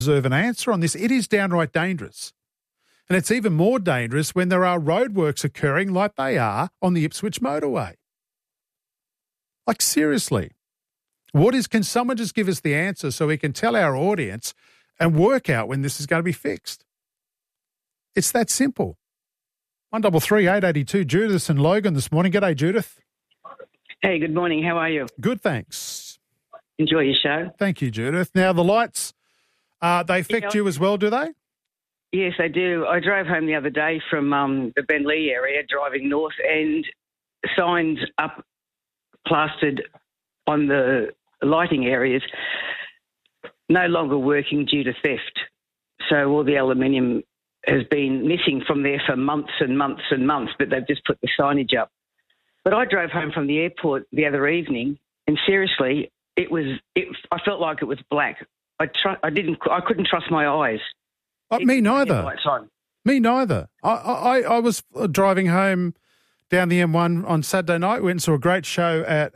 deserve an answer on this. It is downright dangerous. And it's even more dangerous when there are roadworks occurring like they are on the Ipswich motorway. Like, seriously, can someone just give us the answer so we can tell our audience and work out when this is going to be fixed? It's that simple. 133 882, Judith and Logan this morning. G'day, Judith. Hey, good morning. How are you? Good, thanks. Enjoy your show. Thank you, Judith. Now, the lights, they affect you as well, do they? Yes, I do. I drove home the other day from the Bentley area, driving north, and signs up plastered on the lighting areas no longer working due to theft. So all the aluminium has been missing from there for months and months and months, but they've just put the signage up. But I drove home from the airport the other evening, and seriously, I felt like it was black. I couldn't trust my eyes. Me neither. Me neither. I was driving home down the M1 on Saturday night. Went and saw a great show at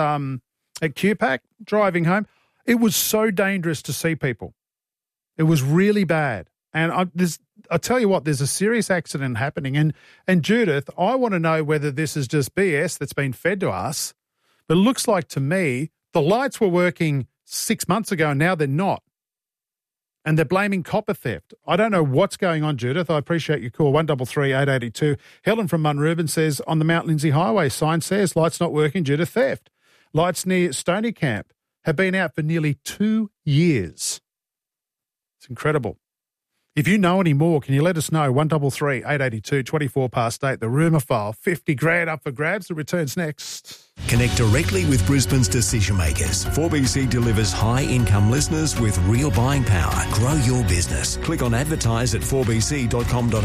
QPAC. Driving home, it was so dangerous to see people. It was really bad. And I tell you what, there's a serious accident happening. And Judith, I want to know whether this is just BS that's been fed to us. But it looks like to me the lights were working 6 months ago and now they're not. And they're blaming copper theft. I don't know what's going on, Judith. I appreciate your call, 133 882. Helen from Munrooban says, on the Mount Lindsay Highway, sign says lights not working due to theft. Lights near Stony Camp have been out for nearly 2 years. It's incredible. If you know any more, can you let us know? 133 882 24 past 8. The rumour file, 50 grand up for grabs. It returns next. Connect directly with Brisbane's decision makers. 4BC delivers high-income listeners with real buying power. Grow your business. Click on advertise at 4bc.com.au.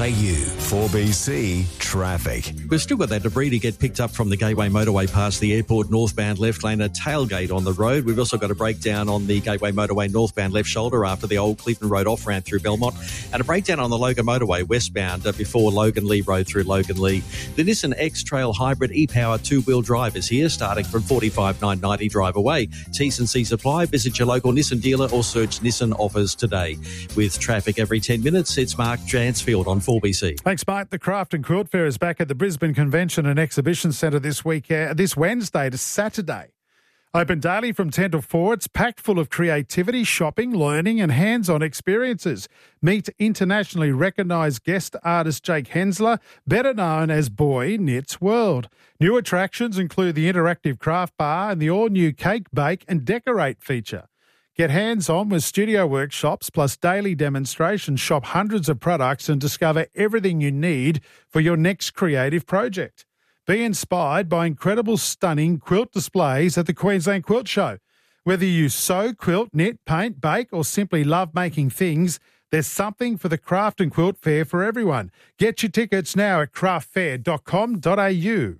4BC Traffic. We've still got that debris to get picked up from the Gateway Motorway past the airport, northbound left lane, a tailgate on the road. We've also got a breakdown on the Gateway Motorway northbound left shoulder after the old Clifton Road off-ramp through Belmont, and a breakdown on the Logan Motorway westbound before Logan Lee Road through Logan Lee. The Nissan X-Trail Hybrid e-Power two-wheel drive is here, starting from $45,990 drive away. T&C supply. Visit your local Nissan dealer or search Nissan offers today. With traffic every 10 minutes, it's Mark Jansfield on 4BC. Thanks, Mike. The Craft and Quilt Fair is back at the Brisbane Convention and Exhibition Centre this Wednesday to Saturday. Open daily from 10 to 4. It's packed full of creativity, shopping, learning and hands-on experiences. Meet internationally recognised guest artist Jake Hensler, better known as Boy Knits World. New attractions include the interactive craft bar and the all-new Cake, Bake and Decorate feature. Get hands-on with studio workshops plus daily demonstrations. Shop hundreds of products and discover everything you need for your next creative project. Be inspired by incredible, stunning quilt displays at the Queensland Quilt Show. Whether you sew, quilt, knit, paint, bake, or simply love making things, there's something for the Craft and Quilt Fair for everyone. Get your tickets now at craftfair.com.au.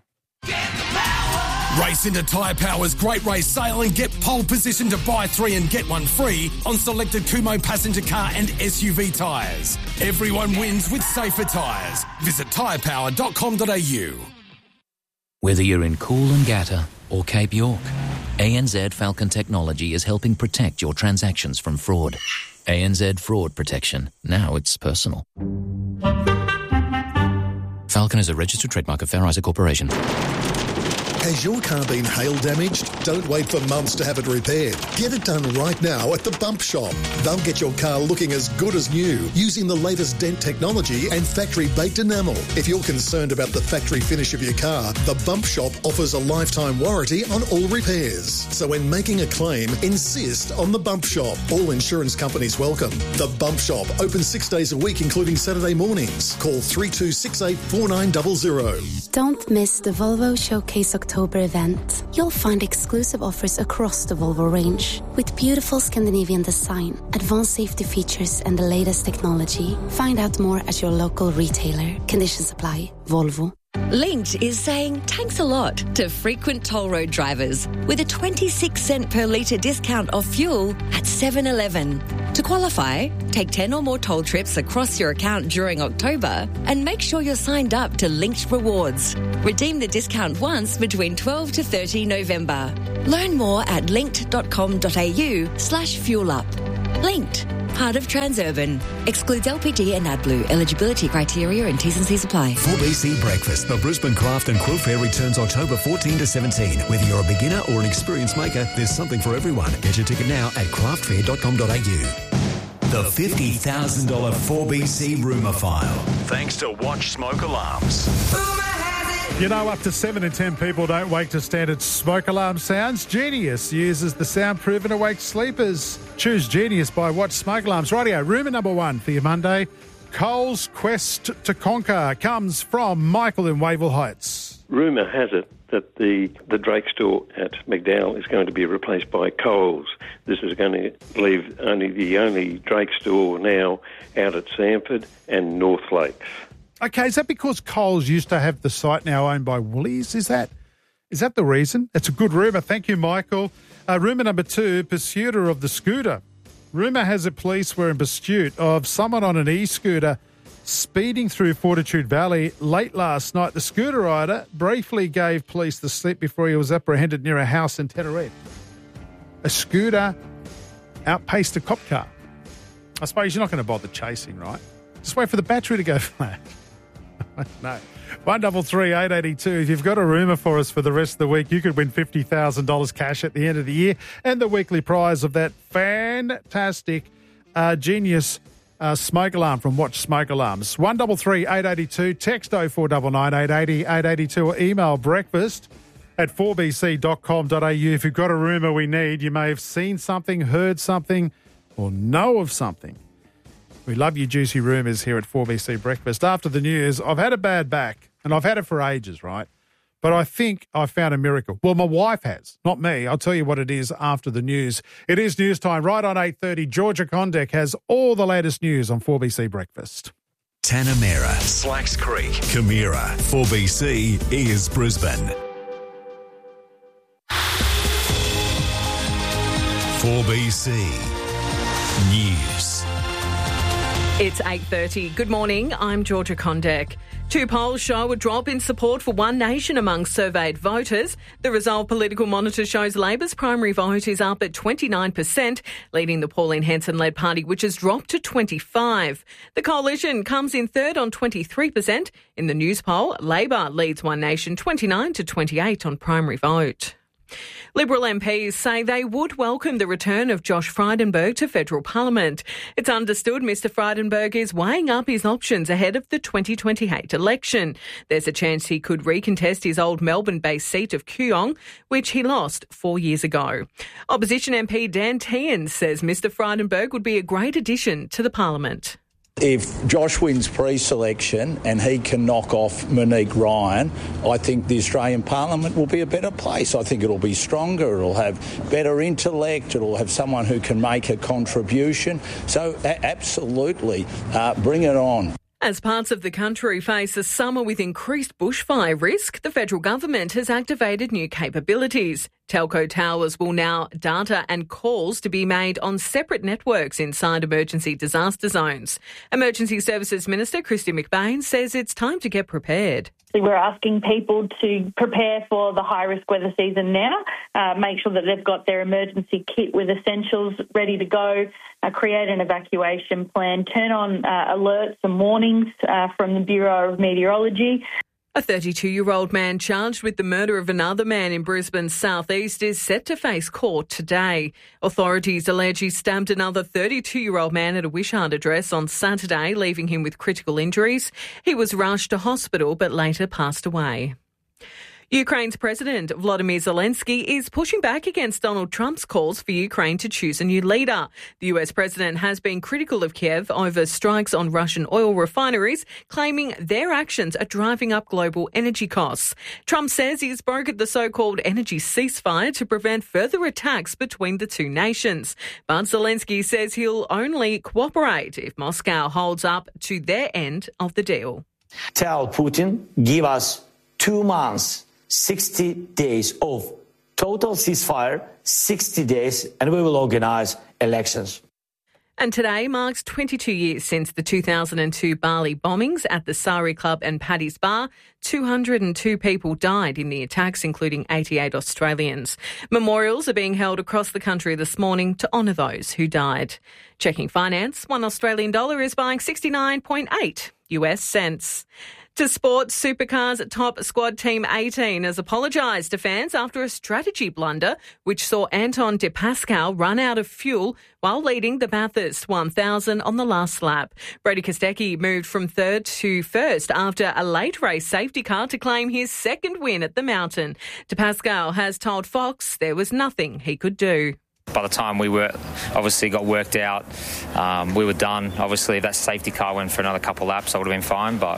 Race into Tyre Power's Great Race Sale and get pole position to buy 3 and get 1 free on selected Kumho passenger car and SUV tyres. Everyone wins with safer tyres. Visit tyrepower.com.au. Whether you're in Coolangatta or Cape York, ANZ Falcon Technology is helping protect your transactions from fraud. ANZ Fraud Protection. Now it's personal. Falcon is a registered trademark of Fair Isaac Corporation. Has your car been hail damaged? Don't wait for months to have it repaired. Get it done right now at the Bump Shop. They'll get your car looking as good as new using the latest dent technology and factory-baked enamel. If you're concerned about the factory finish of your car, the Bump Shop offers a lifetime warranty on all repairs. So when making a claim, insist on the Bump Shop. All insurance companies welcome. The Bump Shop, open 6 days a week, including Saturday mornings. Call 3268 4900. Don't miss the Volvo Showcase October event. You'll find exclusive offers across the Volvo range with beautiful Scandinavian design, advanced safety features and the latest technology. Find out more at your local retailer. Conditions apply. Volvo. Linked is saying thanks a lot to frequent toll road drivers with a 26 cent per litre discount off fuel at 7-Eleven. To qualify, take 10 or more toll trips across your account during October and make sure you're signed up to Linked Rewards. Redeem the discount once between 12 to 30 November. Learn more at linked.com.au/fuelup. Linked. part of Transurban. Excludes LPG and AdBlue. Eligibility criteria and T's and C's apply. 4BC Breakfast, the Brisbane Craft and Quilt Fair returns October 14 to 17. Whether you're a beginner or an experienced maker, there's something for everyone. Get your ticket now at craftfair.com.au. The $50,000 4BC rumour file. Thanks to Watch Smoke Alarms. You know, up to 7 in 10 people don't wake to standard smoke alarm sounds. Genius uses the soundproven to wake sleepers. Choose Genius by Watch Smoke Alarms. Rightio, rumour number one for your Monday. Coles' quest to conquer comes from Michael in Wavell Heights. Rumour has it that the Drake store at McDowell is going to be replaced by Coles. This is going to leave the only Drake store now out at Sanford and North Lakes. Okay, is that because Coles used to have the site now owned by Woolies? Is that the reason? It's a good rumour. Thank you, Michael. Rumour number two, pursuer of the scooter. Rumour has it police were in pursuit of someone on an e-scooter speeding through Fortitude Valley late last night. The scooter rider briefly gave police the slip before he was apprehended near a house in Tenerife. A scooter outpaced a cop car. I suppose you're not going to bother chasing, right? Just wait for the battery to go flat. No. 133 882. If you've got a rumour for us for the rest of the week, you could win $50,000 cash at the end of the year and the weekly prize of that fantastic Genius smoke alarm from Watch Smoke Alarms. 133 882. Text 0499 880 882 or email breakfast@4bc.com.au. If you've got a rumour we need, you may have seen something, heard something, or know of something. We love your juicy rumours here at 4BC Breakfast. After the news, I've had a bad back, and I've had it for ages, right? But I think I found a miracle. Well, my wife has, not me. I'll tell you what it is after the news. It is news time. Right on 8:30, Georgia Condek has all the latest news on 4BC Breakfast. Tanamera, Slacks Creek, Camira. 4BC is Brisbane. 4BC News. It's 8:30. Good morning. I'm Georgia Condek. Two polls show a drop in support for One Nation among surveyed voters. The Resolve Political Monitor shows Labor's primary vote is up at 29%, leading the Pauline Hanson-led party, which has dropped to 25%. The coalition comes in third on 23%. In the news poll, Labor leads One Nation 29 to 28 on primary vote. Liberal MPs say they would welcome the return of Josh Frydenberg to federal parliament. It's understood Mr Frydenberg is weighing up his options ahead of the 2028 election. There's a chance he could recontest his old Melbourne-based seat of Kooyong, which he lost 4 years ago. Opposition MP Dan Tehan says Mr Frydenberg would be a great addition to the parliament. If Josh wins pre-selection and he can knock off Monique Ryan, I think the Australian Parliament will be a better place. I think it'll be stronger, it'll have better intellect, it'll have someone who can make a contribution. So absolutely, bring it on. As parts of the country face a summer with increased bushfire risk, the federal government has activated new capabilities. Telco towers will now data and calls to be made on separate networks inside emergency disaster zones. Emergency Services Minister Kristy McBain says it's time to get prepared. We're asking people to prepare for the high-risk weather season now, make sure that they've got their emergency kit with essentials ready to go, create an evacuation plan, turn on alerts and warnings from the Bureau of Meteorology. A 32-year-old man charged with the murder of another man in Brisbane's southeast is set to face court today. Authorities allege he stabbed another 32-year-old man at a Wishart address on Saturday, leaving him with critical injuries. He was rushed to hospital but later passed away. Ukraine's President Volodymyr Zelensky is pushing back against Donald Trump's calls for Ukraine to choose a new leader. The US president has been critical of Kiev over strikes on Russian oil refineries, claiming their actions are driving up global energy costs. Trump says he's brokered the so-called energy ceasefire to prevent further attacks between the two nations. But Zelensky says he'll only cooperate if Moscow holds up to their end of the deal. Tell Putin, give us 2 months. 60 days of total ceasefire, 60 days, and we will organize elections. And today marks 22 years since the 2002 Bali bombings at the Sari Club and Paddy's Bar. 202 people died in the attacks, including 88 Australians. Memorials are being held across the country this morning to honour those who died. Checking finance, $1 Australian dollar is buying 69.8 US cents. To sport, Supercars top squad Team 18 has apologised to fans after a strategy blunder which saw Anton De Pascal run out of fuel while leading the Bathurst 1000 on the last lap. Brody Kostecki moved from third to first after a late race safety car to claim his second win at the mountain. De Pascal has told Fox there was nothing he could do. By the time we were obviously got worked out, we were done. Obviously, if that safety car went for another couple of laps, I would have been fine. But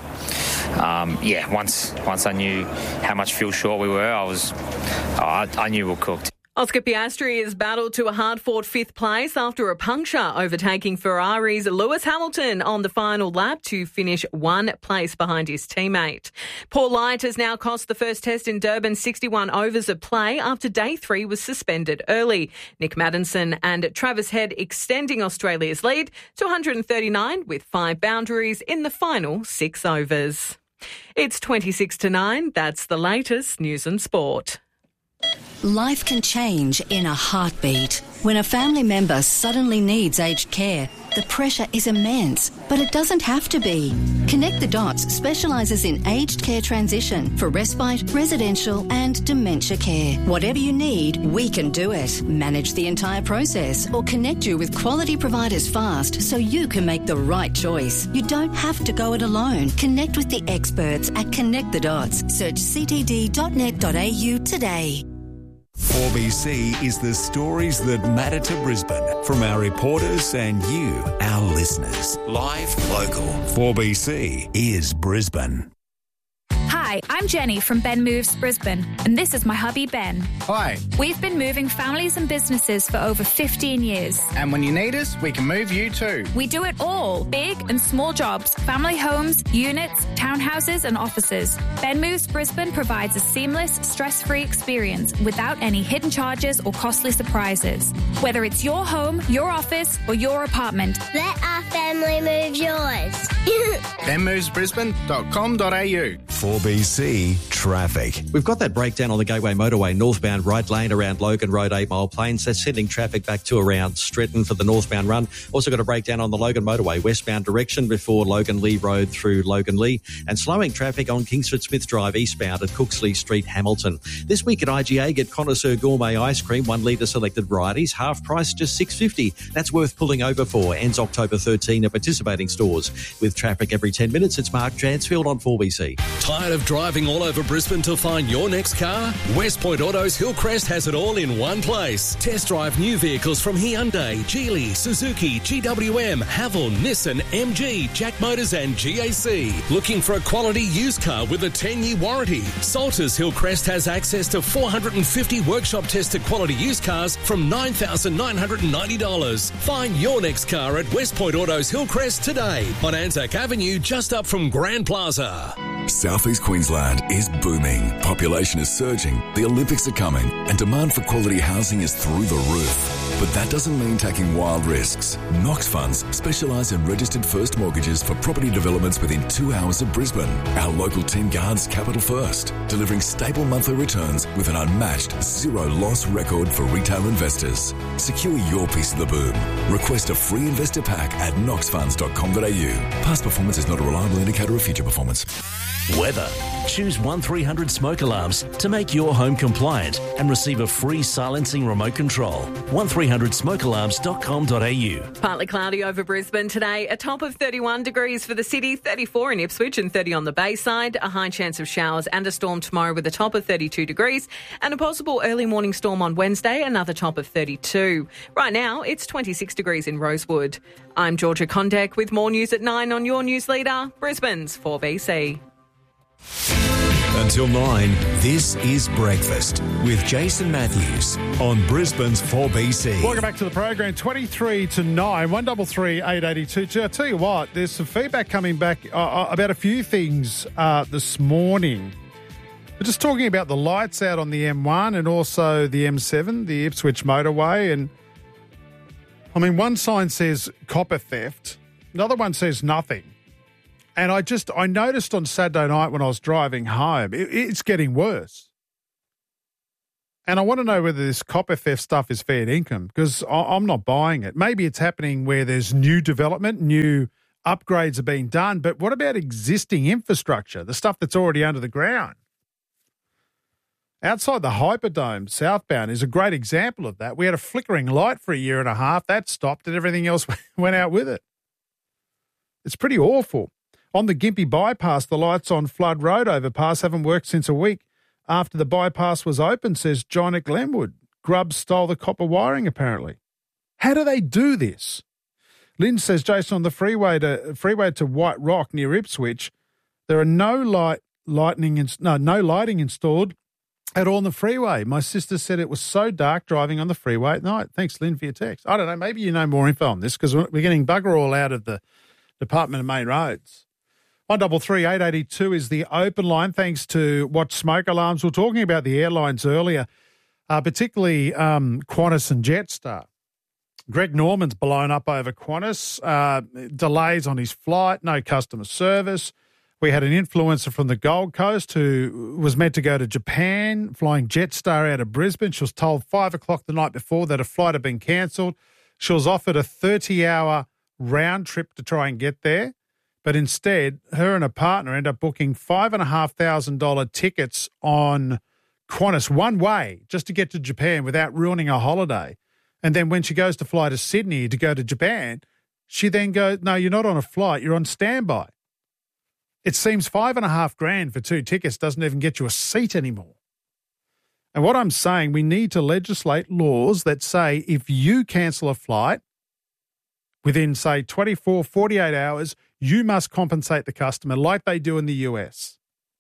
once I knew how much fuel short we were, I knew we were cooked. Oscar Piastri has battled to a hard-fought fifth place after a puncture, overtaking Ferrari's Lewis Hamilton on the final lap to finish one place behind his teammate. Paul Light has now cost the first test in Durban 61 overs of play after day 3 was suspended early. Nick Maddinson and Travis Head extending Australia's lead to 139 with 5 boundaries in the final 6 overs. It's 26 to 9. That's the latest news and sport. Life can change in a heartbeat. When a family member suddenly needs aged care, the pressure is immense, but it doesn't have to be. Connect the Dots specialises in aged care transition for respite, residential and dementia care. Whatever you need, we can do it. Manage the entire process or connect you with quality providers fast so you can make the right choice. You don't have to go it alone. Connect with the experts at Connect the Dots. Search ctd.net.au today. 4BC is the stories that matter to Brisbane from our reporters and you, our listeners. Live, local. 4BC is Brisbane. Hi, I'm Jenny from Ben Moves Brisbane, and this is my hubby Ben. Hi. We've been moving families and businesses for over 15 years. And when you need us, we can move you too. We do it all, big and small jobs, family homes, units, townhouses and offices. Ben Moves Brisbane provides a seamless, stress-free experience without any hidden charges or costly surprises. Whether it's your home, your office or your apartment. Let our family move yours. benmovesbrisbane.com.au. 4BC Traffic. We've got that breakdown on the Gateway Motorway northbound right lane around Logan Road, 8 Mile Plains. That's sending traffic back to around Stretton for the northbound run. Also got a breakdown on the Logan Motorway westbound direction before Logan Lee Road through Logan Lee, and slowing traffic on Kingsford Smith Drive eastbound at Cooksley Street, Hamilton. This week at IGA, get Connoisseur Gourmet Ice Cream, 1 litre selected varieties, half price just $6.50. That's worth pulling over for. Ends October 13 at participating stores. With traffic every 10 minutes, it's Mark Dransfield on 4BC. Tired of driving all over Brisbane to find your next car? West Point Autos Hillcrest has it all in one place. Test drive new vehicles from Hyundai, Geely, Suzuki, GWM, Haval, Nissan, MG, Jack Motors and GAC. Looking for a quality used car with a 10-year warranty? Salters Hillcrest has access to 450 workshop tested quality used cars from $9,990. Find your next car at West Point Autos Hillcrest today on Anzac Avenue, just up from Grand Plaza. Southeast Queensland is booming. Population is surging, the Olympics are coming, and demand for quality housing is through the roof. But that doesn't mean taking wild risks. Knox Funds specialise in registered first mortgages for property developments within 2 hours of Brisbane. Our local team guards capital first, delivering stable monthly returns with an unmatched zero-loss record for retail investors. Secure your piece of the boom. Request a free investor pack at knoxfunds.com.au. Past performance is not a reliable indicator of future performance. Weather. Choose 1300 Smoke Alarms to make your home compliant and receive a free silencing remote control. 1300smokealarms.com.au. Partly cloudy over Brisbane today, a top of 31 degrees for the city, 34 in Ipswich and 30 on the Bayside. A high chance of showers and a storm tomorrow with a top of 32 degrees and a possible early morning storm on Wednesday, another top of 32. Right now, it's 26 degrees in Rosewood. I'm Georgia Condek with more news at 9 on your news leader, Brisbane's 4BC. Until 9, this is Breakfast with Jason Matthews on Brisbane's 4BC. Welcome back to the program. 23 to 9, 133 882. I tell you what, there's some feedback coming back about a few things this morning. We're just talking about the lights out on the M1 and also the M7, the Ipswich motorway, and I mean, one sign says copper theft, another one says nothing. And I noticed on Saturday night when I was driving home, it's getting worse. And I want to know whether this copper theft stuff is fair income, because I'm not buying it. Maybe it's happening where there's new development, new upgrades are being done, but what about existing infrastructure, the stuff that's already under the ground? Outside the Hyperdome, southbound, is a great example of that. We had a flickering light for a year and a half. That stopped and everything else went out with it. It's pretty awful. On the Gympie bypass, the lights on Flood Road overpass haven't worked since a week after the bypass was open, says John at Glenwood. Grubs stole the copper wiring, apparently. How do they do this? Lynn says, Jason, on the freeway to White Rock near Ipswich, there are no lighting installed at all on the freeway. My sister said it was so dark driving on the freeway at night. Thanks, Lynn, for your text. I don't know, maybe you know more info on this, because we're getting bugger all out of the Department of Main Roads. 133 882 is the open line, thanks to Watch Smoke Alarms. We were talking about the airlines earlier, particularly Qantas and Jetstar. Greg Norman's blown up over Qantas, delays on his flight, no customer service. We had an influencer from the Gold Coast who was meant to go to Japan, flying Jetstar out of Brisbane. She was told 5 o'clock the night before that a flight had been cancelled. She was offered a 30-hour round trip to try and get there. But instead, her and her partner end up booking $5,500 tickets on Qantas one way just to get to Japan without ruining her holiday. And then when she goes to fly to Sydney to go to Japan, she then goes, no, you're not on a flight, you're on standby. It seems $5,500 for 2 tickets doesn't even get you a seat anymore. And what I'm saying, we need to legislate laws that say if you cancel a flight within, say, 24, 48 hours, you must compensate the customer like they do in the US.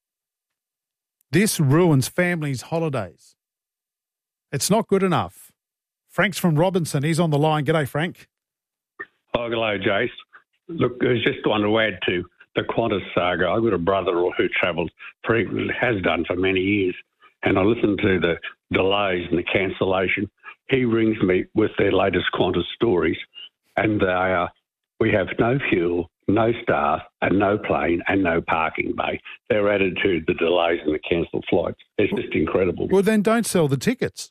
This ruins families' holidays. It's not good enough. Frank's from Robinson. He's on the line. G'day, Frank. Oh, hello, Jace. Look, I just want to add to the Qantas saga. I've got a brother who travelled frequently, has done for many years, and I listen to the delays and the cancellation. He rings me with their latest Qantas stories, and they are, we have no fuel, no staff, and no plane, and no parking bay. Their attitude, the delays and the cancelled flights, it's just incredible. Well, then don't sell the tickets.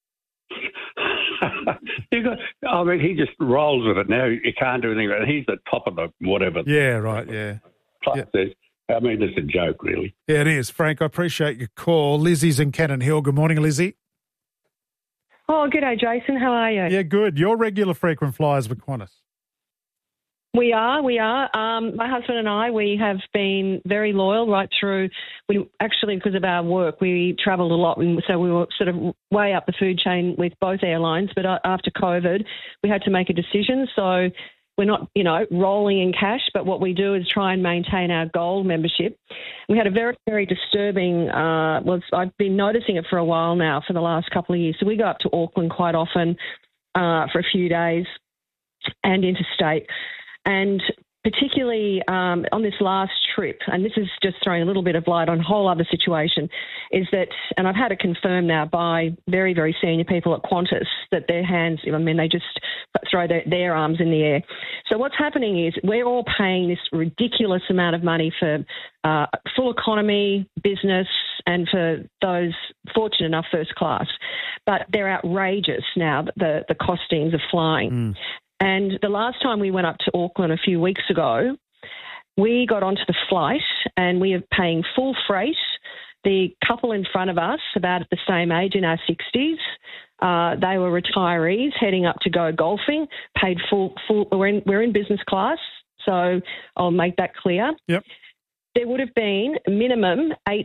He just rolls with it now. You can't do anything. He's the top of the whatever. Yeah, right, yeah. It's a joke, really. Yeah, it is. Frank, I appreciate your call. Lizzie's in Cannon Hill. Good morning, Lizzie. Oh, g'day, Jason. How are you? Yeah, good. You're regular frequent flyers with Qantas. We are. My husband and I, we have been very loyal right through. We actually, because of our work, we travelled a lot, and so we were sort of way up the food chain with both airlines. But after COVID, we had to make a decision. So we're not, rolling in cash, but what we do is try and maintain our gold membership. We had a very, very disturbing, I've been noticing it for a while now, for the last couple of years. So we go up to Auckland quite often for a few days and interstate. And particularly on this last trip, and this is just throwing a little bit of light on a whole other situation, is that, and I've had it confirmed now by very, very senior people at Qantas, that their hands, they just throw their arms in the air. So what's happening is we're all paying this ridiculous amount of money for full economy, business, and for those fortunate enough first class. But they're outrageous now, the costings of flying. Mm. And the last time we went up to Auckland a few weeks ago, we got onto the flight and we are paying full freight. The couple in front of us, about at the same age, in our 60s, they were retirees heading up to go golfing, paid full. We're in business class, so I'll make that clear. Yep. There would have been a minimum 8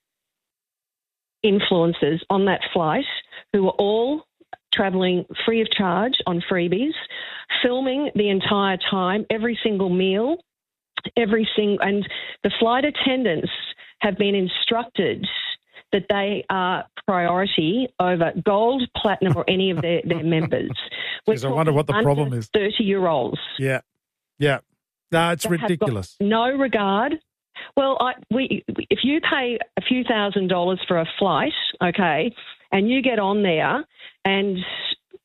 influencers on that flight who were all travelling free of charge on freebies, filming the entire time, every single meal, and the flight attendants have been instructed that they are priority over gold, platinum, or any of their members. I wonder what the problem is. 30-year-olds. Yeah. No, it's ridiculous. No regard. Well, if you pay a few $1,000s for a flight, okay, and you get on there and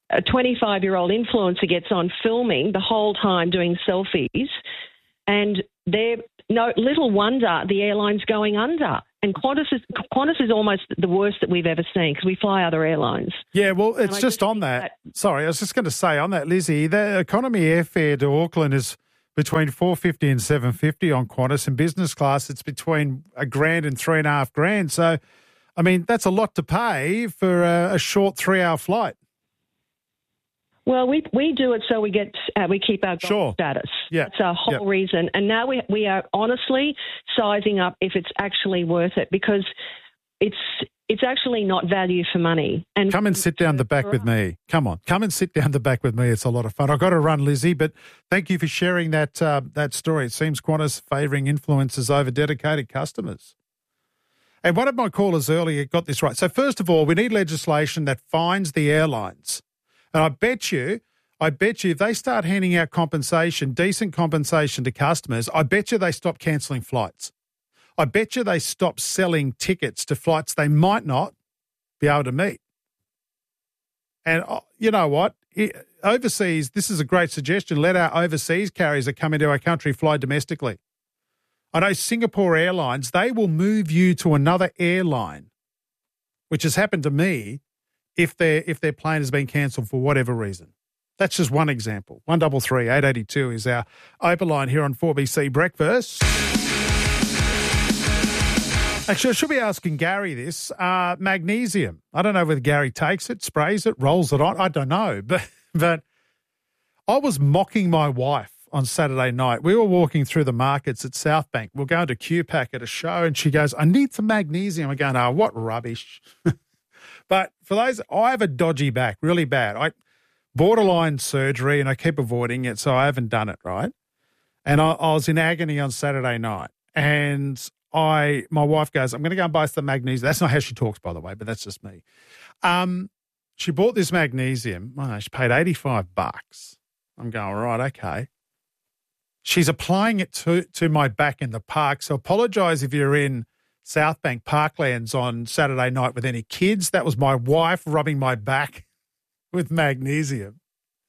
a 25-year-old influencer gets on filming the whole time doing selfies, and little wonder the airline's going under. And Qantas is almost the worst that we've ever seen because we fly other airlines. Yeah, well, it's just on that. Sorry, I was just going to say on that, Lizzie, the economy airfare to Auckland is between $450 and $750 on Qantas, and business class it's between $1,000 and $3,500. So, I mean, that's a lot to pay for a short 3-hour flight. Well, we do it so we keep our gold status. Yeah. That's our whole reason. And now we are honestly sizing up if it's actually worth it, because it's actually not value for money. And come and sit down the back with me. Come on, come and sit down the back with me. It's a lot of fun. I've got to run, Lizzie, but thank you for sharing that story. It seems Qantas favouring influencers over dedicated customers. And one of my callers earlier got this right. So first of all, we need legislation that fines the airlines. And I bet you if they start handing out compensation, decent compensation to customers, I bet you they stop cancelling flights. I bet you they stop selling tickets to flights they might not be able to meet. And you know what? Overseas, this is a great suggestion. Let our overseas carriers that come into our country fly domestically. I know Singapore Airlines, they will move you to another airline, which has happened to me, if their plane has been cancelled for whatever reason. That's just one example. 133 882 is our open line here on 4BC Breakfast. Actually, I should be asking Gary this. Magnesium. I don't know whether Gary takes it, sprays it, rolls it on. I don't know. But I was mocking my wife on Saturday night. We were walking through the markets at Southbank. We're going to QPAC at a show, and she goes, I need some magnesium. I'm going, oh, what rubbish. But for those, I have a dodgy back, really bad. I borderline surgery, and I keep avoiding it, so I haven't done it, right? And I was in agony on Saturday night, and my wife goes, I'm going to go and buy some magnesium. That's not how she talks, by the way, but that's just me. She bought this magnesium. Oh, she paid $85. I'm going, right, okay. She's applying it to my back in the park, so apologise if you're in Southbank Parklands on Saturday night with any kids. That was my wife rubbing my back with magnesium.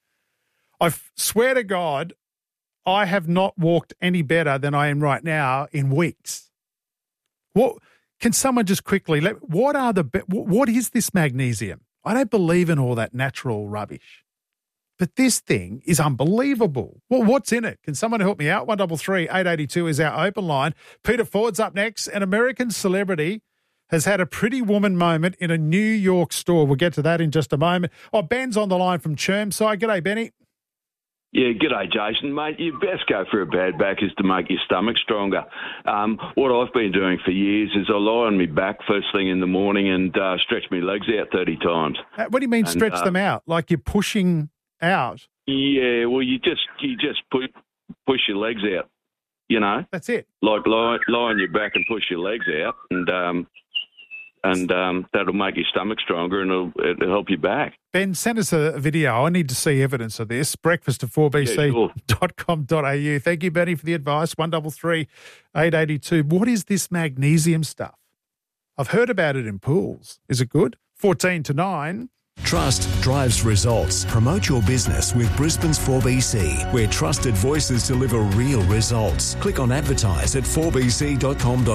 I swear to God, I have not walked any better than I am right now in weeks. What can someone just quickly what is this magnesium? I don't believe in all that natural rubbish. But this thing is unbelievable. Well, what's in it? Can someone help me out? 133 882 is our open line. Peter Ford's up next. An American celebrity has had a pretty woman moment in a New York store. We'll get to that in just a moment. Oh, Ben's on the line from Chermside. G'day, Benny. Yeah, g'day, Jason. Mate, your best go for a bad back is to make your stomach stronger. What I've been doing for years is I lie on my back first thing in the morning and stretch my legs out 30 times. What do you mean stretch them out? Like you're pushing out? Yeah, well, you just push your legs out, you know? That's it. Like lie on your back and push your legs out, and that'll make your stomach stronger and it'll help your back. Ben, send us a video. I need to see evidence of this. Breakfast at 4bc.com.au. Thank you, Benny, for the advice. 133 882. What is this magnesium stuff? I've heard about it in pools. Is it good? 14 to 9. Trust drives results. Promote your business with Brisbane's 4BC, where trusted voices deliver real results. Click on advertise at 4bc.com.au.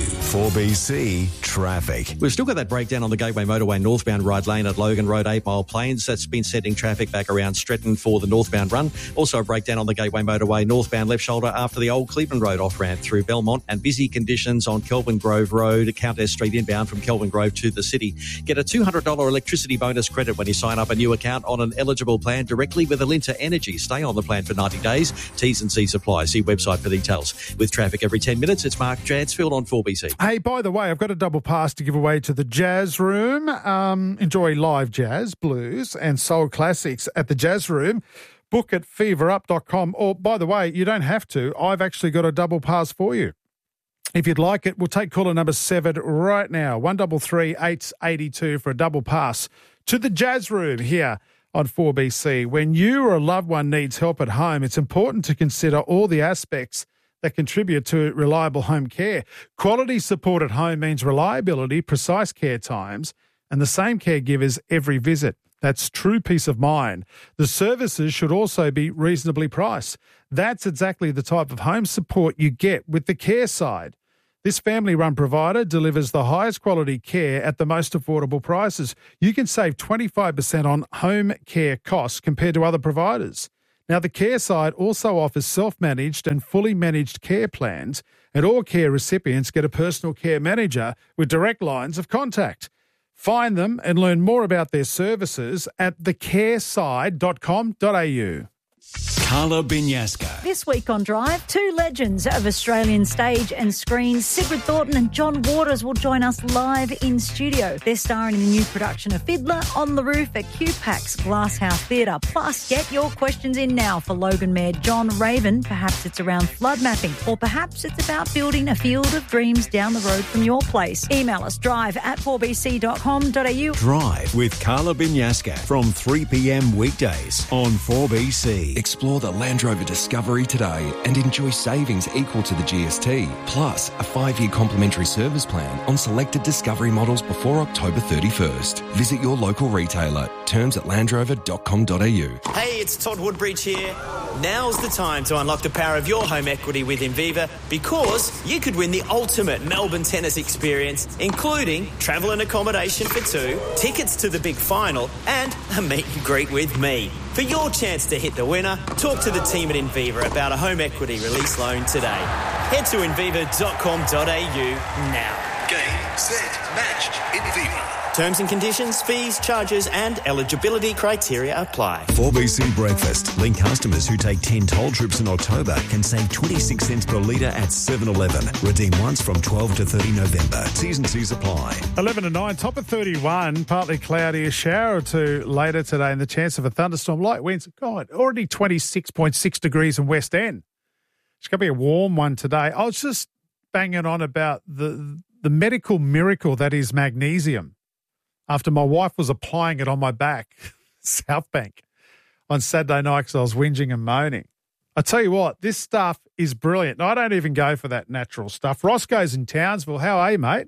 4BC Traffic. We've still got that breakdown on the Gateway Motorway northbound ride lane at Logan Road, 8 Mile Plains. That's been sending traffic back around Stretton for the northbound run. Also a breakdown on the Gateway Motorway northbound left shoulder after the old Cleveland Road off-ramp through Belmont, and busy conditions on Kelvin Grove Road, Countess Street inbound from Kelvin Grove to the city. Get a $200 electricity bonus credit when you sign up a new account on an eligible plan directly with Alinta Energy. Stay on the plan for 90 days. T's and C's apply. See website for details. With traffic every 10 minutes, it's Mark Jansfield on 4BC. Hey, by the way, I've got a double pass to give away to the Jazz Room. Enjoy live jazz, blues and soul classics at the Jazz Room. Book at feverup.com. Or, by the way, you don't have to. I've actually got a double pass for you. If you'd like it, we'll take caller number 7 right now. 133 882 for a double pass to the Jazz Room here on 4BC. When you or a loved one needs help at home, it's important to consider all the aspects that contribute to reliable home care. Quality support at home means reliability, precise care times, and the same caregivers every visit. That's true peace of mind. The services should also be reasonably priced. That's exactly the type of home support you get with the Care Side. This family-run provider delivers the highest quality care at the most affordable prices. You can save 25% on home care costs compared to other providers. Now, the Care Side also offers self-managed and fully managed care plans, and all care recipients get a personal care manager with direct lines of contact. Find them and learn more about their services at thecareside.com.au. Carla Binyasca. This week on Drive, two legends of Australian stage and screen, Sigrid Thornton and John Waters, will join us live in studio. They're starring in the new production of Fiddler on the Roof at QPAC's Glasshouse Theatre. Plus, get your questions in now for Logan Mayor John Raven. Perhaps it's around flood mapping, or perhaps it's about building a field of dreams down the road from your place. Email us drive@4bc.com.au. Drive with Carla Binyasca from 3 p.m. weekdays on 4BC. Explore the Land Rover Discovery today and enjoy savings equal to the GST, plus a 5-year complimentary service plan on selected Discovery models before October 31st. Visit your local retailer. Terms at landrover.com.au. Hey, it's Todd Woodbridge here. Now's the time to unlock the power of your home equity with Inviva, because you could win the ultimate Melbourne tennis experience, including travel and accommodation for two, tickets to the big final, and a meet and greet with me. For your chance to hit the winner, talk to the team at Inviva about a home equity release loan today. Head to inviva.com.au now. Game, set, match, Inviva. Terms and conditions, fees, charges and eligibility criteria apply. 4BC Breakfast. Link customers who take 10 toll trips in October can save 26 cents per litre at 7-Eleven. Redeem once from 12 to 30 November. T's and C's apply. 11 to 9, top of 31, partly cloudy, a shower or two later today and the chance of a thunderstorm. Light winds, God, already 26.6 degrees in West End. It's going to be a warm one today. I was just banging on about the medical miracle that is magnesium, after my wife was applying it on my back, South Bank, on Saturday night because I was whinging and moaning. I tell you what, this stuff is brilliant. Now, I don't even go for that natural stuff. Roscoe's in Townsville. How are you, mate?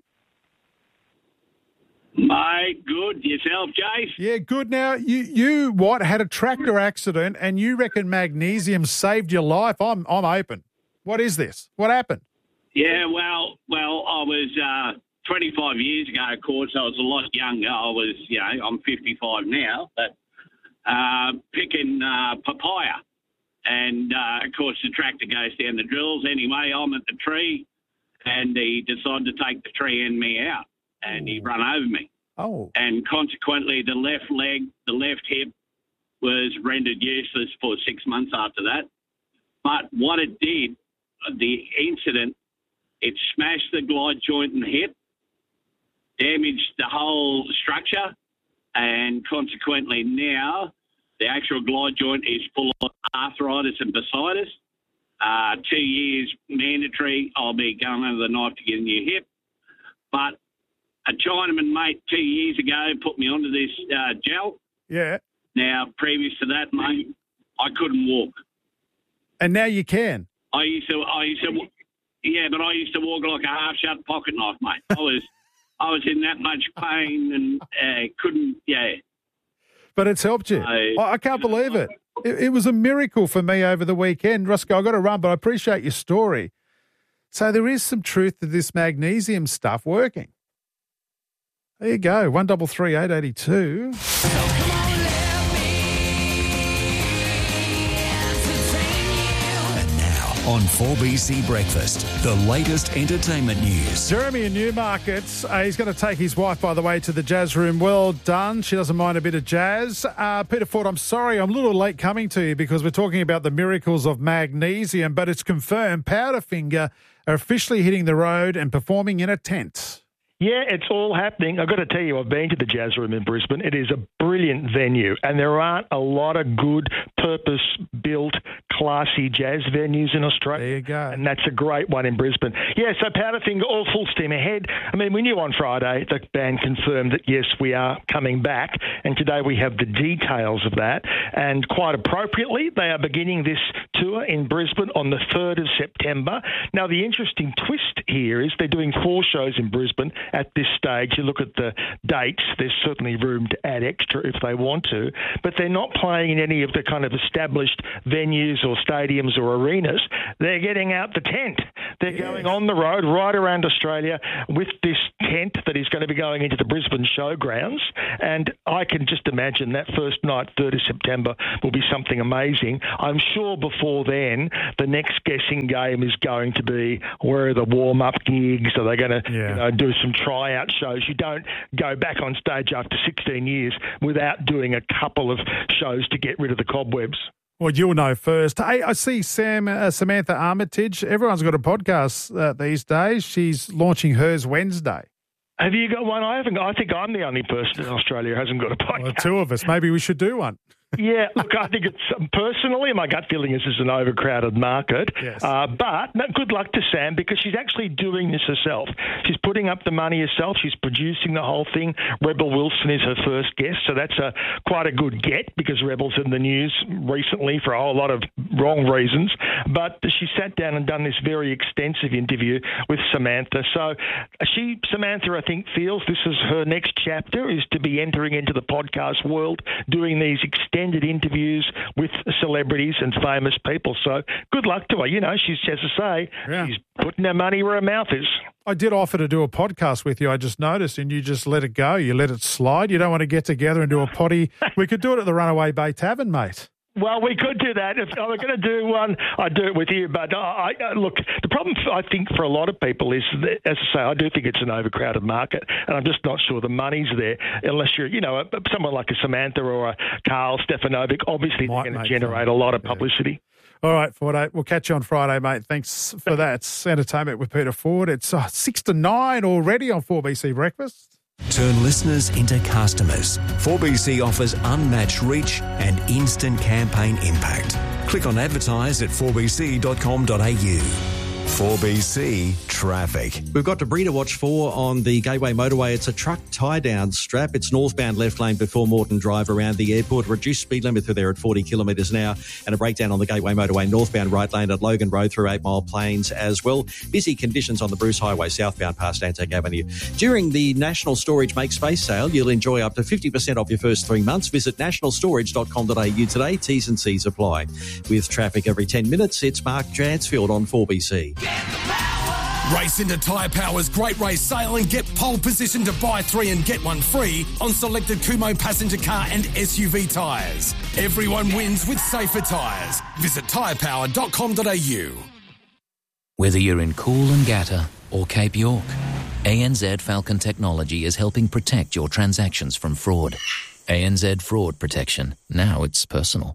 Mate, good. Yourself, Jace? Yeah, good. Now, you what, had a tractor accident and you reckon magnesium saved your life? I'm open. What is this? What happened? Yeah, well, I was 25 years ago, of course, I was a lot younger. I was, I'm 55 now, but picking papaya. And, of course, the tractor goes down the drills. Anyway, I'm at the tree, and he decided to take the tree and me out, and he run over me. Oh. And consequently, the left leg, the left hip was rendered useless for 6 months after that. But what it did, the incident, it smashed the glide joint in the hip, damaged the whole structure, and consequently now the actual glide joint is full of arthritis and bursitis. 2 years mandatory. I'll be going under the knife to get a new hip. But a Chinaman mate 2 years ago put me onto this gel. Yeah. Now, previous to that, mate, I couldn't walk. And now you can. I used to, yeah, but I used to walk like a half-shut pocket knife, mate. I was in that much pain and couldn't, yeah. But it's helped you. I can't believe it. It was a miracle for me over the weekend. Roscoe, I've got to run, but I appreciate your story. So there is some truth to this magnesium stuff working. There you go, 133 882. On 4BC Breakfast, the latest entertainment news. Jeremy in Newmarket, he's going to take his wife, by the way, to the jazz room. Well done. She doesn't mind a bit of jazz. Peter Ford, I'm sorry, I'm a little late coming to you because we're talking about the miracles of magnesium, but it's confirmed Powderfinger are officially hitting the road and performing in a tent. Yeah, it's all happening. I've got to tell you, I've been to the Jazz Room in Brisbane. It is a brilliant venue, and there aren't a lot of good, purpose-built, classy jazz venues in Australia. There you go. And that's a great one in Brisbane. Yeah, so Powderfinger, all full steam ahead. I mean, we knew on Friday the band confirmed that, yes, we are coming back, and today we have the details of that. And quite appropriately, they are beginning this tour in Brisbane on the 3rd of September. Now, the interesting twist here is they're doing 4 shows in Brisbane at this stage. You look at the dates, there's certainly room to add extra if they want to, but they're not playing in any of the kind of established venues or stadiums or arenas. They're getting out the tent. They're going on the road right around Australia with this tent that is going to be going into the Brisbane Showgrounds. And I can just imagine that first night, 3rd of September, will be something amazing. I'm sure before then, the next guessing game is going to be, where are the warm-up gigs? Are they going to do some tryout shows? You don't go back on stage after 16 years without doing a couple of shows to get rid of the cobwebs. Well, you'll know first. Hey, I see Samantha Armitage. Everyone's got a podcast these days. She's launching hers Wednesday. Have you got one? I haven't. I think I'm the only person in Australia who hasn't got a podcast. Well, two of us. Maybe we should do one. Yeah, look, I think it's personally, my gut feeling is it's an overcrowded market. Yes. But good luck to Sam, because she's actually doing this herself. She's putting up the money herself. She's producing the whole thing. Rebel Wilson is her first guest, so that's quite a good get, because Rebel's in the news recently for a whole lot of wrong reasons. But she sat down and done this very extensive interview with Samantha. So Samantha, I think, feels this is her next chapter, is to be entering into the podcast world, doing these extended interviews with celebrities and famous people. So good luck to her. You know, she's, as I say, she's putting her money where her mouth is. I did offer to do a podcast with you, I just noticed, and you just let it go. You let it slide. You don't want to get together and do a potty. We could do it at the Runaway Bay Tavern, mate. Well, we could do that. If I were going to do one, I'd do it with you. But look, the problem, I think, for a lot of people is, that, as I say, I do think it's an overcrowded market, and I'm just not sure the money's there unless you're, someone like a Samantha or a Carl Stefanovic. Obviously, they're going to generate a lot of publicity. All right, Fordo, we'll catch you on Friday, mate. Thanks for that. It's Entertainment with Peter Ford. It's 6 to 9 already on 4BC Breakfast. Turn listeners into customers. 4BC offers unmatched reach and instant campaign impact. Click on advertise at 4bc.com.au. 4BC Traffic. We've got debris to watch for on the Gateway Motorway. It's a truck tie-down strap. It's northbound left lane before Moreton Drive around the airport. Reduced speed limit through there at 40 kilometres an hour. And a breakdown on the Gateway Motorway northbound right lane at Logan Road through 8 Mile Plains as well. Busy conditions on the Bruce Highway southbound past Anzac Avenue. During the National Storage Make Space sale, you'll enjoy up to 50% off your first 3 months. Visit nationalstorage.com.au today. T's and C's apply. With traffic every 10 minutes, it's Mark Dransfield on 4BC. Race into Tyre Power's Great Race Sale and get pole position to buy 3 and get 1 free on selected Kumo passenger car and SUV tyres. Everyone wins with safer tyres. Visit tyrepower.com.au. Whether you're in Coolangatta or Cape York, ANZ Falcon Technology is helping protect your transactions from fraud. ANZ Fraud Protection. Now it's personal.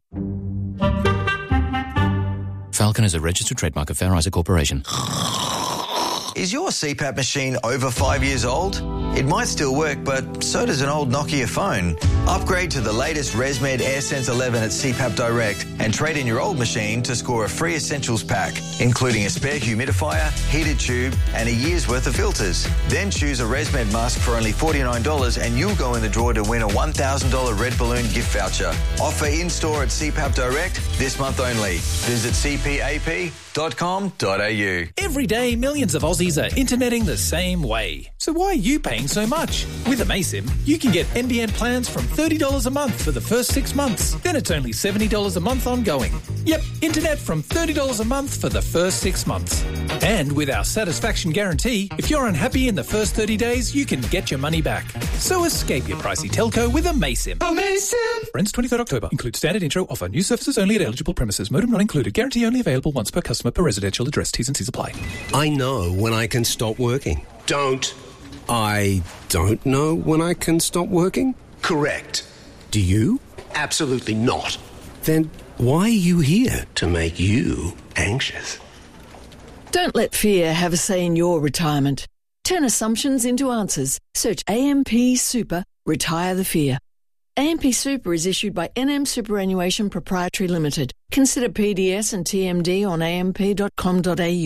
Falcon is a registered trademark of Fair Isaac Corporation. Is your CPAP machine over 5 years old? It might still work, but so does an old Nokia phone. Upgrade to the latest ResMed AirSense 11 at CPAP Direct and trade in your old machine to score a free essentials pack, including a spare humidifier, heated tube, and a year's worth of filters. Then choose a ResMed mask for only $49 and you'll go in the draw to win a $1,000 Red Balloon gift voucher. Offer in-store at CPAP Direct this month only. Visit cpap.com.au. Every day, millions of Aussies are interneting the same way. So why are you paying so much? With amaysim, you can get NBN plans from $30 a month for the first 6 months. Then it's only $70 a month ongoing. Yep, internet from $30 a month for the first 6 months. And with our satisfaction guarantee, if you're unhappy in the first 30 days, you can get your money back. So escape your pricey telco with amaysim. Amaysim! Ends 23rd October. Includes standard intro offer. New services only at eligible premises. Modem not included. Guarantee only available once per customer per residential address. T's and C's apply. I know when I can stop working. I don't know when I can stop working? Correct. Do you? Absolutely not. Then why are you here? To make you anxious. Don't let fear have a say in your retirement. Turn assumptions into answers. Search AMP Super, retire the fear. AMP Super is issued by NM Superannuation Proprietary Limited. Consider PDS and TMD on amp.com.au.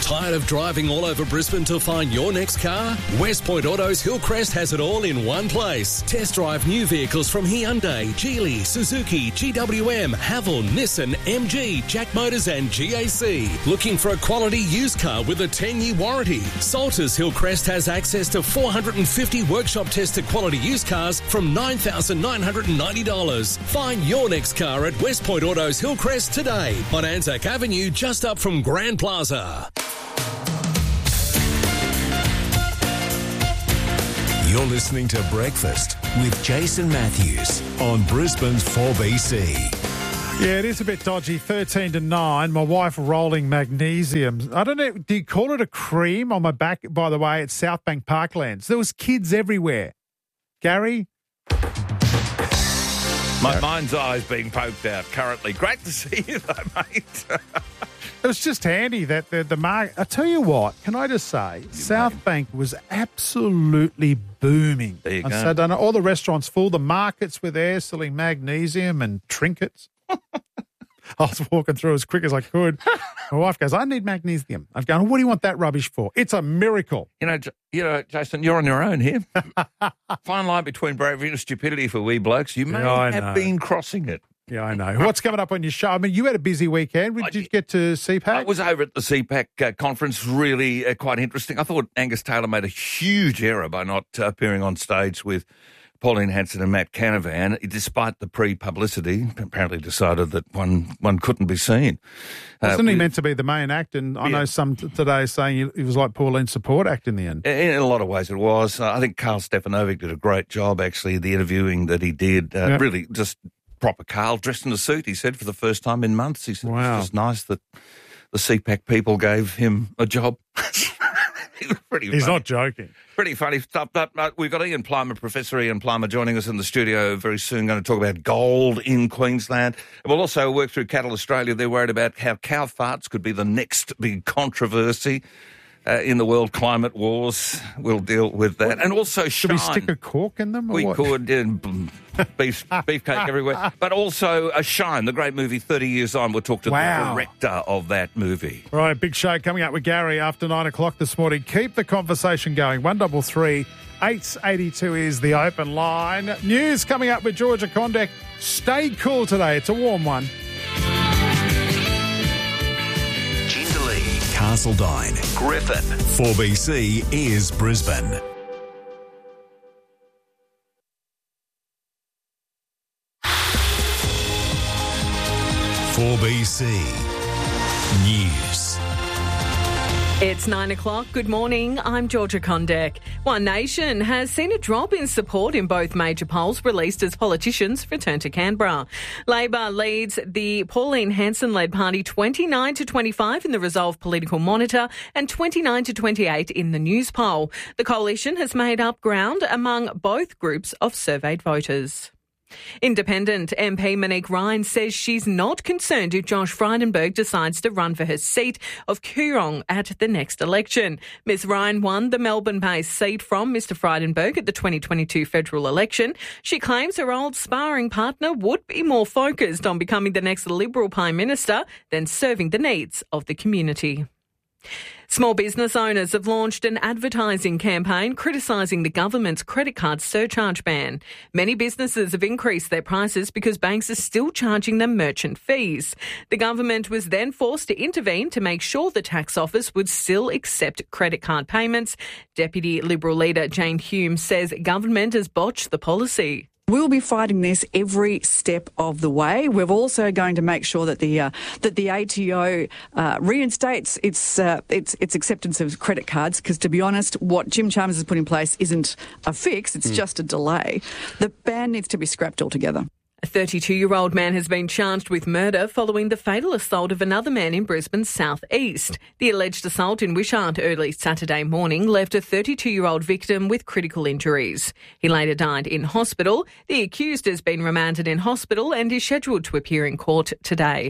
Tired of driving all over Brisbane to find your next car? West Point Autos Hillcrest has it all in one place. Test drive new vehicles from Hyundai, Geely, Suzuki, GWM, Haval, Nissan, MG, Jack Motors and GAC. Looking for a quality used car with a 10-year warranty? Salters Hillcrest has access to 450 workshop tested quality used cars from $9,990. Find your next car at West Point Autos Hillcrest today on Anzac Avenue, just up from Grand Plaza. You're listening to Breakfast with Jason Matthews on Brisbane's 4BC. Yeah, it is a bit dodgy, 13 to 9. My wife rolling magnesium. I don't know, do you call it a cream on my back, by the way, at Southbank Parklands? There was kids everywhere. Gary? My mind's eye is being poked out currently. Great to see you though, mate. It was just handy that the market. I tell you what, can I just say, Southbank was absolutely booming. There you on go. Saturday night. All the restaurants full. The markets were there selling magnesium and trinkets. I was walking through as quick as I could. My wife goes, I need magnesium. I'm going, what do you want that rubbish for? It's a miracle. You know, Jason, you're on your own here. Fine line between bravery and stupidity for we blokes. You may have been crossing it. Yeah, I know. What's coming up on your show? I mean, you had a busy weekend. Did you get to CPAC? I was over at the CPAC conference, really quite interesting. I thought Angus Taylor made a huge error by not appearing on stage with Pauline Hanson and Matt Canavan, despite the pre-publicity. Apparently decided that one couldn't be seen. Wasn't he meant to be the main act? And I know some today saying he was like Pauline's support act in the end. In a lot of ways it was. I think Carl Stefanovic did a great job, actually, the interviewing that he did. Really just proper Carl, dressed in a suit, he said, for the first time in months. He said it was just nice that the CPAC people gave him a job. He's not joking. Pretty funny stuff. But we've got Ian Plimer, Professor Ian Plimer, joining us in the studio very soon, going to talk about gold in Queensland. And we'll also work through Cattle Australia. They're worried about how cow farts could be the next big controversy in the world climate wars. We'll deal with that. And also Should we stick a cork in them? Or we what? could. Beefcake everywhere. But also Shine, the great movie 30 Years On. We'll talk to the director of that movie. Right, big show coming up with Gary after 9 o'clock this morning. Keep the conversation going. 133 882 is the open line. News coming up with Georgia Condek. Stay cool today. It's a warm one. Castledine, Griffin. 4BC is Brisbane. (4BC) News. It's 9 o'clock. Good morning. I'm Georgia Condek. One Nation has seen a drop in support in both major polls released as politicians return to Canberra. Labor leads the Pauline Hanson-led party 29 to 25 in the Resolve Political Monitor and 29 to 28 in the News poll. The coalition has made up ground among both groups of surveyed voters. Independent MP Monique Ryan says she's not concerned if Josh Frydenberg decides to run for her seat of Coorong at the next election. Ms Ryan won the Melbourne-based seat from Mr Frydenberg at the 2022 federal election. She claims her old sparring partner would be more focused on becoming the next Liberal Prime Minister than serving the needs of the community. Small business owners have launched an advertising campaign criticising the government's credit card surcharge ban. Many businesses have increased their prices because banks are still charging them merchant fees. The government was then forced to intervene to make sure the tax office would still accept credit card payments. Deputy Liberal leader Jane Hume says government has botched the policy. We'll be fighting this every step of the way. We're also going to make sure that the ATO reinstates its acceptance of credit cards, because, to be honest, what Jim Chalmers has put in place isn't a fix, it's just a delay. The ban needs to be scrapped altogether. A 32-year-old man has been charged with murder following the fatal assault of another man in Brisbane's southeast. The alleged assault in Wishart early Saturday morning left a 32-year-old victim with critical injuries. He later died in hospital. The accused has been remanded in hospital and is scheduled to appear in court today.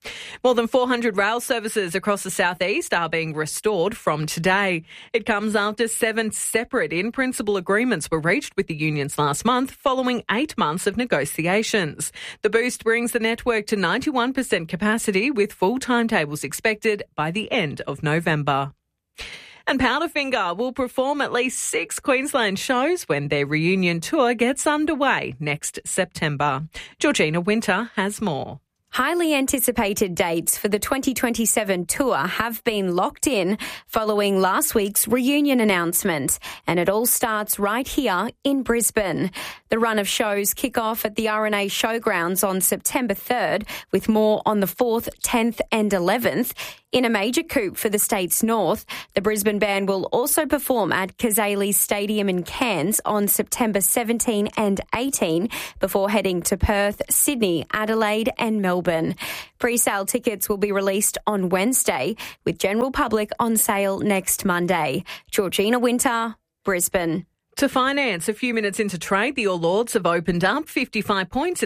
More than 400 rail services across the southeast are being restored from today. It comes after 7 separate in-principle agreements were reached with the unions last month following 8 months of negotiations. The boost brings the network to 91% capacity with full timetables expected by the end of November. And Powderfinger will perform at least 6 Queensland shows when their reunion tour gets underway next September. Georgina Winter has more. Highly anticipated dates for the 2027 tour have been locked in following last week's reunion announcement, and it all starts right here in Brisbane. The run of shows kick off at the RNA Showgrounds on September 3rd, with more on the 4th, 10th and 11th. In a major coup for the state's north, the Brisbane band will also perform at Cazaly Stadium in Cairns on September 17 and 18 before heading to Perth, Sydney, Adelaide and Melbourne. Pre-sale tickets will be released on Wednesday, with general public on sale next Monday. Georgina Winter, Brisbane. To finance, a few minutes into trade, the All Ords have opened up 55 points at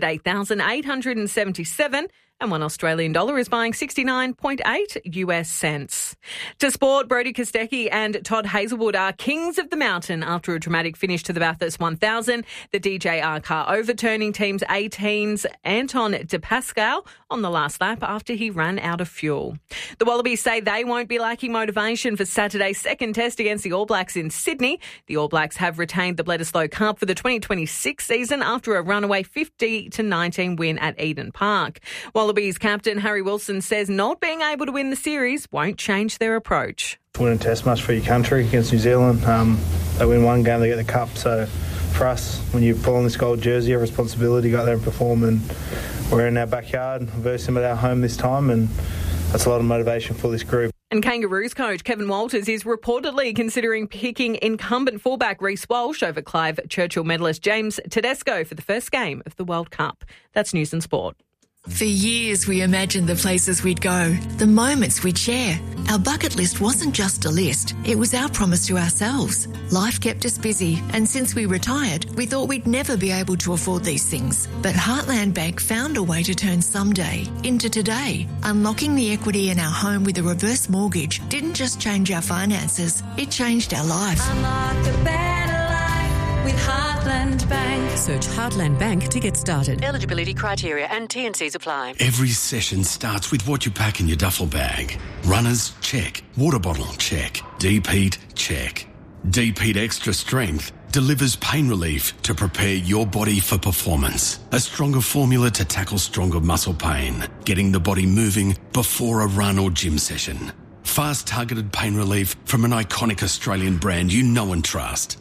8,877. And $1 Australian dollar is buying 69.8 US cents. To sport, Brodie Kostecki and Todd Hazelwood are kings of the mountain after a dramatic finish to the Bathurst 1000. The DJR car overturning Teams 18's Anton De Pascal on the last lap after he ran out of fuel. The Wallabies say they won't be lacking motivation for Saturday's second test against the All Blacks in Sydney. The All Blacks have retained the Bledisloe Cup for the 2026 season after a runaway 50-19 win at Eden Park. Wallabies captain Harry Wilson says not being able to win the series won't change their approach. Win a test match for your country against New Zealand. They win one game, they get the cup. So for us, when you pull on this gold jersey, you have a responsibility to go out there and perform. And we're in our backyard versus them at our home this time, and that's a lot of motivation for this group. And Kangaroos coach Kevin Walters is reportedly considering picking incumbent fullback Reece Walsh over Clive Churchill medalist James Tedesco for the first game of the World Cup. That's News and Sport. For years, we imagined the places we'd go, the moments we'd share. Our bucket list wasn't just a list, it was our promise to ourselves. Life kept us busy, and since we retired, we thought we'd never be able to afford these things. But Heartland Bank found a way to turn someday into today. Unlocking the equity in our home with a reverse mortgage didn't just change our finances, it changed our life. Unlock a better life with Heartland Bank. Search Heartland Bank to get started. Eligibility criteria and T&Cs apply. Every session starts with what you pack in your duffel bag. Runners, check. Water bottle, check. Deep-heat, check. Deep-heat Extra Strength delivers pain relief to prepare your body for performance. A stronger formula to tackle stronger muscle pain, getting the body moving before a run or gym session. Fast targeted pain relief from an iconic Australian brand you know and trust.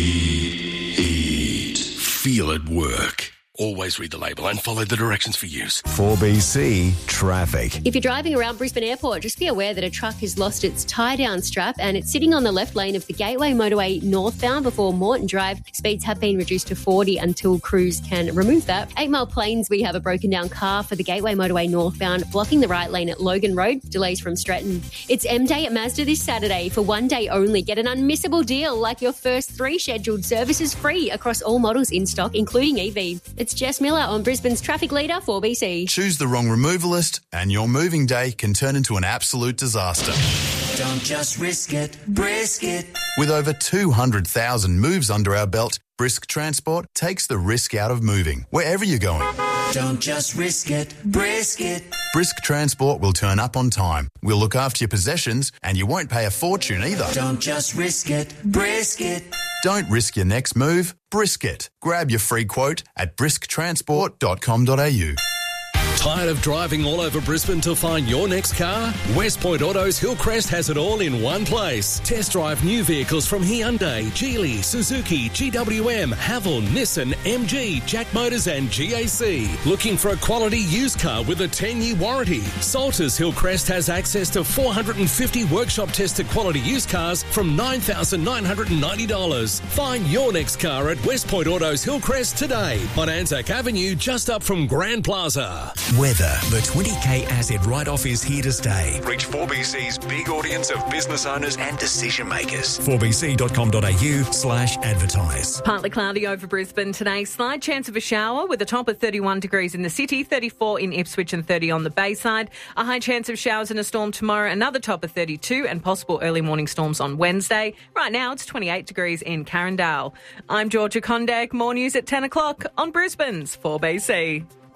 Deep-heat. Feel it work. Always read the label and follow the directions for use. 4BC Traffic. If you're driving around Brisbane Airport, just be aware that a truck has lost its tie-down strap and it's sitting on the left lane of the Gateway Motorway northbound before Moreton Drive. Speeds have been reduced to 40 until crews can remove that. 8 Mile Plains, we have a broken down car for the Gateway Motorway northbound, blocking the right lane at Logan Road. Delays from Stratton. It's M Day at Mazda this Saturday. For one day only, get an unmissable deal like your first 3 scheduled services free across all models in stock, including EV. It's Jess Miller on Brisbane's traffic leader, 4BC. Choose the wrong removalist and your moving day can turn into an absolute disaster. Don't just risk it, brisk it. With over 200,000 moves under our belt, Brisk Transport takes the risk out of moving, wherever you're going. Don't just risk it, brisk it. Brisk Transport will turn up on time. We'll look after your possessions and you won't pay a fortune either. Don't just risk it, brisk it. Don't risk your next move, brisk it. Grab your free quote at brisktransport.com.au. Tired of driving all over Brisbane to find your next car? West Point Autos Hillcrest has it all in one place. Test drive new vehicles from Hyundai, Geely, Suzuki, GWM, Haval, Nissan, MG, Jack Motors and GAC. Looking for a quality used car with a 10-year warranty? Salters Hillcrest has access to 450 workshop tested quality used cars from $9,990. Find your next car at West Point Autos Hillcrest today on Anzac Avenue, just up from Grand Plaza. Weather. The 20K asset write-off is here to stay. Reach 4BC's big audience of business owners and decision makers. 4bc.com.au/advertise. Partly cloudy over Brisbane today. Slight chance of a shower with a top of 31 degrees in the city, 34 in Ipswich and 30 on the Bayside. A high chance of showers and a storm tomorrow, another top of 32 and possible early morning storms on Wednesday. Right now it's 28 degrees in Carindale. I'm Georgia Condek. More news at 10 o'clock on Brisbane's 4BC.